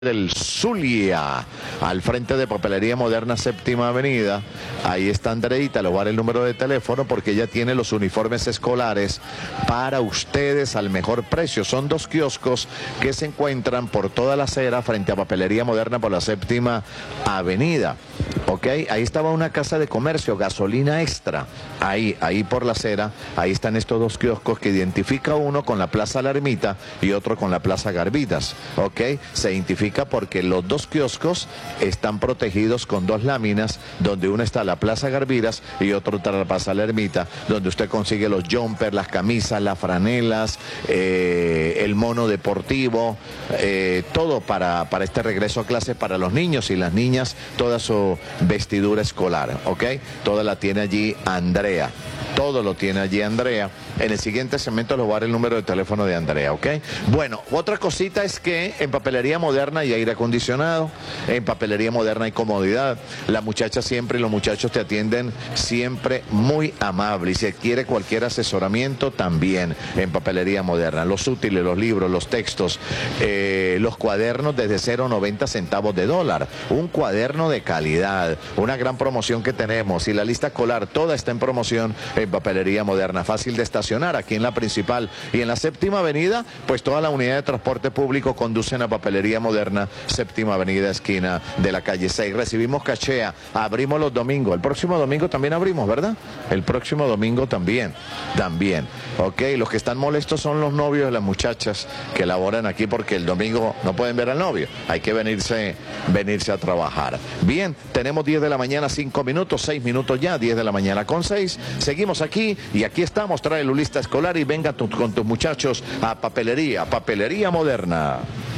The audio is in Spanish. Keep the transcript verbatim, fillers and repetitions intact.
del Zulia, al frente de Papelería Moderna Séptima Avenida. Ahí está Andreita, le voy a dar el número de teléfono porque ella tiene los uniformes escolares para ustedes al mejor precio. Son dos kioscos que se encuentran por toda la acera frente a Papelería Moderna por la Séptima Avenida. Ok, ahí estaba una casa de comercio, gasolina extra, ahí, ahí por la acera, ahí están estos dos kioscos que identifica uno con la Plaza La Ermita y otro con la Plaza Garbidas. Ok, se identifica porque los dos kioscos están protegidos con dos láminas, donde una está la Plaza Garbidas y otro está la Plaza La Ermita, donde usted consigue los jumpers, las camisas, las franelas, eh, el mono deportivo, eh, todo para, para este regreso a clases para los niños y las niñas, toda su vestidura escolar, ¿ok? Toda la tiene allí Andrea. Todo lo tiene allí Andrea. En el siguiente segmento les voy a dar el número de teléfono de Andrea, ¿ok? Bueno, otra cosita es que en Papelería Moderna hay aire acondicionado, en Papelería Moderna hay comodidad. La muchacha siempre y los muchachos te atienden siempre muy amable. Y si quiere cualquier asesoramiento, también en Papelería Moderna. Los útiles, los libros, los textos, eh, los cuadernos desde cero coma noventa centavos de dólar. Un cuaderno de calidad, una gran promoción que tenemos. Y la lista escolar, toda está en promoción en Papelería Moderna. Fácil de estacionar aquí en la principal y en la Séptima Avenida, pues toda la unidad de transporte público conducen a Papelería Moderna, Séptima Avenida, esquina de la calle seis. Recibimos cachea, abrimos los domingos. El próximo domingo también abrimos, ¿verdad? El próximo domingo también, también. Ok, los que están molestos son los novios de las muchachas que laboran aquí porque el domingo no pueden ver al novio. Hay que venirse, venirse a trabajar. Bien, tenemos diez de la mañana, cinco minutos, seis minutos ya, diez de la mañana con seis. Seguimos aquí y aquí estamos, trae la lista escolar y venga tu, con tus muchachos a Papelería, Papelería Moderna.